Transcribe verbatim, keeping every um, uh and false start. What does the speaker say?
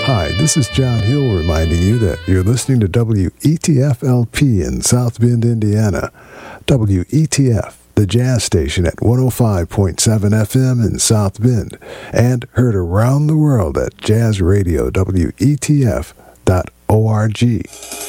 Hi, this is John Hill reminding you that you're listening to W E T F L P in South Bend, Indiana. W E T F, the jazz station at one oh five point seven F M in South Bend, and heard around the world at jazz radio W E T F dot org.